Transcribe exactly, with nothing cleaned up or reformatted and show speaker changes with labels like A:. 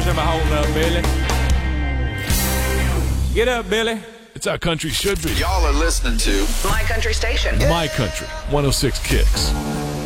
A: Catch him holding up, Billy. Get up, Billy.
B: It's how country should be.
C: Y'all are listening to
D: My Country Station.
B: My Country, one oh six Kicks.